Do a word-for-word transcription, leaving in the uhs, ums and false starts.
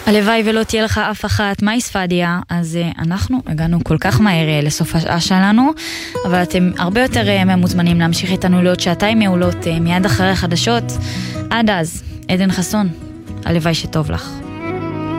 הלוואי ולא תהיה לך אף אחת. מה יספדיה? אז uh, אנחנו הגענו כל כך מהר uh, לסוף השעה שלנו, אבל אתם הרבה יותר uh, מוזמנים להמשיך איתנו לעוד שעתיים מעולות uh, מיד אחרי החדשות. עד אז, עדן חסון, הלוואי שטוב לך.